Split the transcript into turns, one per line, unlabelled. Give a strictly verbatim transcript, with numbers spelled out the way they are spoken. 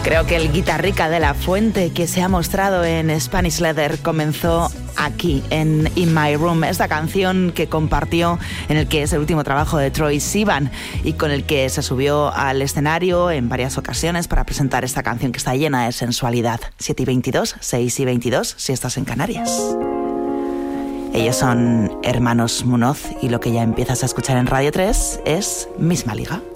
Creo que el guitarrica de La Fuente que se ha mostrado en Spanish Leather comenzó aquí, en In My Room, esta canción que compartió en el que es el último trabajo de Troye Sivan y con el que se subió al escenario en varias ocasiones para presentar esta canción que está llena de sensualidad. siete y veintidós, seis y veintidós, si estás en Canarias. Ellos son hermanos Munoz y lo que ya empiezas a escuchar en Radio tres es Misma Liga.